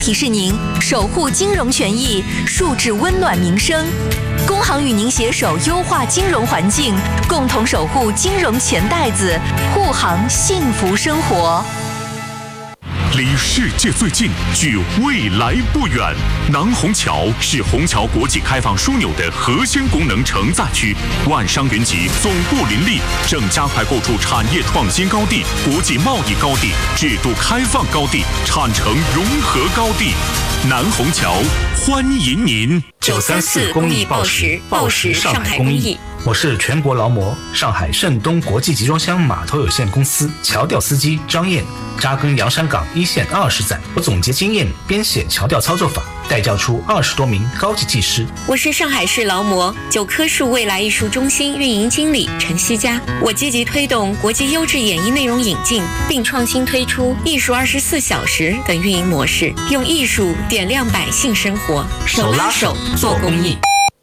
提示您守护金融权益，树质温暖民生。工行与您携手优化金融环境，共同守护金融钱袋子，护航幸福生活。 离世界最近，距未来不远。南虹桥是虹桥国际开放枢纽的核心功能承载区，万商云集，总部林立，正加快构筑产业创新高地、国际贸易高地、制度开放高地、产城融合高地。南虹桥欢迎您。 934公益报时，报时上海公益。 我是全国劳模上海盛东国际集装箱码头有限公司桥吊司机张燕，扎根洋山港一线20载，我总结经验，编写桥吊操作法，带教出20多名高级技师。 我是上海市劳模9棵树未来艺术中心运营经理陈希佳，我积极推动国际优质演艺内容引进，并创新推出艺术24小时等运营模式，用艺术点亮百姓生活，手拉手做公益。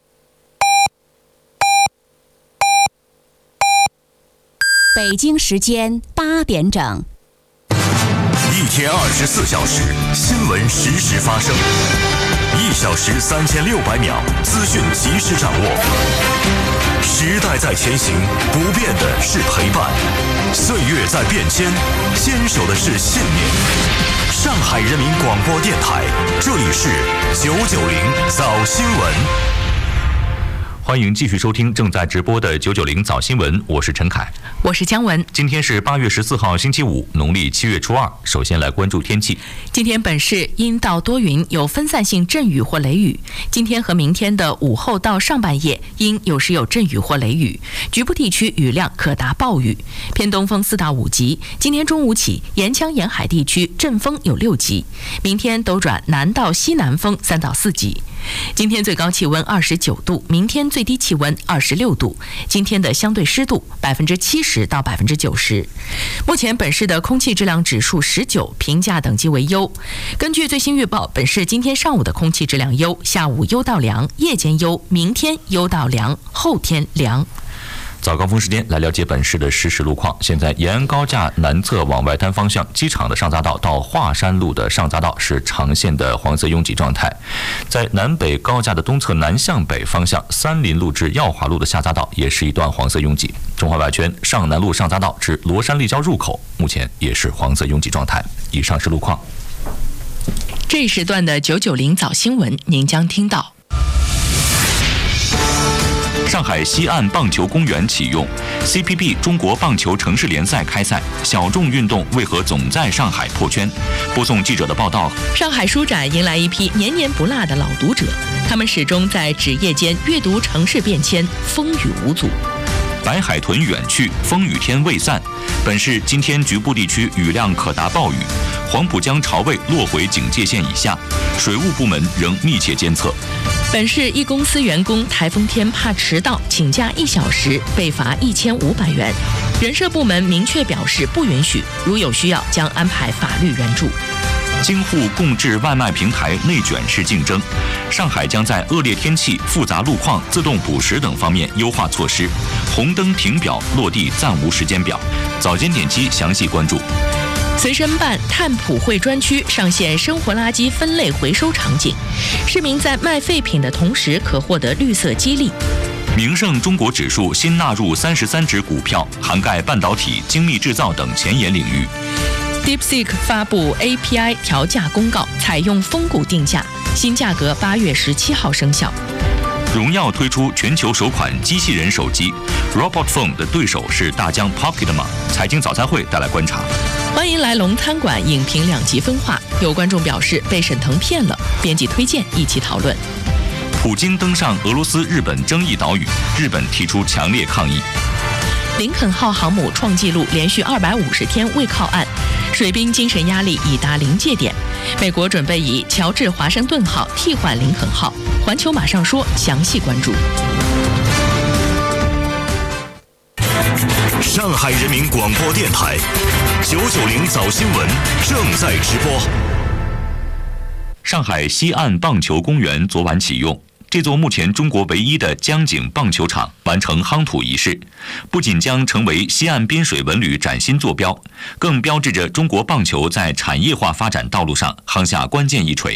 北京时间8点整， 一天24小时，新闻实时发生，1小时3600秒，资讯及时掌握。时代在前行，不变的是陪伴；岁月在变迁，坚守的是信念。上海人民广播电台，这里是990早新闻。 欢迎继续收听正在直播的990早新闻，我是陈凯， 我是姜文。 今天是8月14号星期五，农历7月初2。首先来关注天气。 今天本市阴到多云，有分散性阵雨或雷雨。今天和明天的午后到上半夜，阴有时有阵雨或雷雨，局部地区雨量可达暴雨，偏东风4到5级。今天中午起，沿江沿海地区阵风有6级，明天陡转南到西南风3到4级。今天最高气温29度，明天最低气温26度。今天的相对湿度70%到90%。目前本市的空气质量指数19，评价等级为优。根据最新预报，本市今天上午的空气质量优，下午优到良，夜间优，明天优到良，后天良。 早高峰时间来了解本市的实时路况。现在延安高架南侧往外滩方向，机场的上匝道到华山路的上匝道是长线的黄色拥挤状态。在南北高架的东侧南向北方向，三林路至耀华路的下匝道也是一段黄色拥挤。中华外圈上南路上匝道至罗山立交入口目前也是黄色拥挤状态。以上是路况。 这一时段的990早新闻您将听到。 上海西岸棒球公园启用 ，CPB 中国棒球城市联赛开赛，小众运动为何总在上海破圈？播送记者的报道。 上海书展迎来一批年年不落的老读者，他们始终在纸页间阅读城市变迁，风雨无阻。 白海豚远去，风雨天未散。本市今天局部地区雨量可达暴雨，黄浦江潮位落回警戒线以下，水务部门仍密切监测。 本市一公司员工台风天怕迟到请假1小时被罚1500元，人社部门明确表示不允许，如有需要将安排法律援助。 京沪共治外卖平台内卷式竞争，上海将在恶劣天气、复杂路况、自动补时等方面优化措施。红灯停表落地暂无时间表。早间点击详细关注。 随身办碳普惠专区上线生活垃圾分类回收场景，市民在卖废品的同时可获得绿色激励。 名胜中国指数新纳入33只股票，涵盖半导体、精密制造等前沿领域。 DeepSeek 发布 API 调价公告，采用风谷定价，新价格8月17号生效。 荣耀推出全球首款机器人手机 Robot Phone 的对手是大疆 Pocket 吗？财经早餐会带来观察。 欢迎来龙餐馆，影评2极分化，有观众表示被沈腾骗了，编辑推荐一起讨论。 普京登上俄罗斯日本争议岛屿，日本提出强烈抗议。 林肯号航母创纪录，连续250天未靠岸，水兵精神压力已达临界点。美国准备以乔治华盛顿号替换林肯号，环球马上说详细关注。 上海人民广播电台990早新闻正在直播。 上海西岸棒球公园昨晚启用，这座目前中国唯一的江景棒球场完成夯土仪式，不仅将成为西岸滨水文旅崭新坐标，更标志着中国棒球在产业化发展道路上夯下关键一锤。